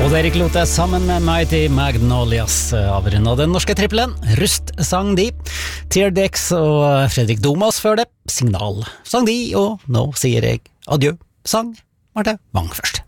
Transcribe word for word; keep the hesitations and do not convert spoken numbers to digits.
Odd Erik Lothe sammen med Mighty Magnolias avrundet den norske trippelen. Rust sang de, Teardex og Fredrik Domas før det, Signal sang de, og nå sier jeg adjø, sang Marte Wang først.